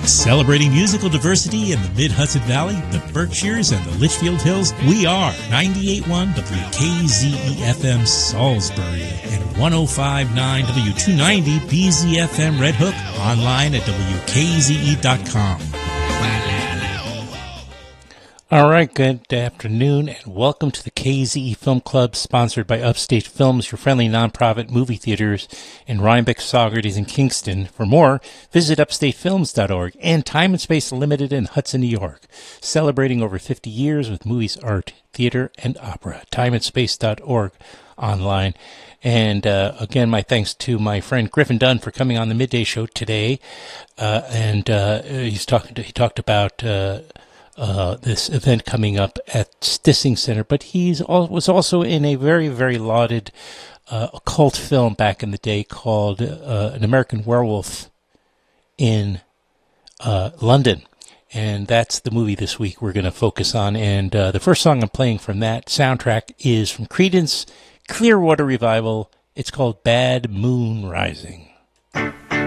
Celebrating musical diversity in the Mid-Hudson Valley, the Berkshires, and the Litchfield Hills, we are 98.1 WKZE-FM Salisbury and 105.9 W290 BZFM Red Hook, online at WKZE.com. All right, good afternoon, and welcome to the KZE Film Club, sponsored by Upstate Films, your friendly nonprofit movie theaters in Rhinebeck, Saugerties, and Kingston. For more, visit upstatefilms.org and Time and Space Limited in Hudson, New York, celebrating over 50 years with movies, art, theater, and opera. Timeandspace.org online. And again, my thanks to my friend Griffin Dunn for coming on the Midday Show today. He talked about this event coming up at Stissing Center, but was also in a very, very lauded cult film back in the day called An American Werewolf in London. And that's the movie this week we're going to focus on. And the first song I'm playing from that soundtrack is from Creedence Clearwater Revival. It's called Bad Moon Rising.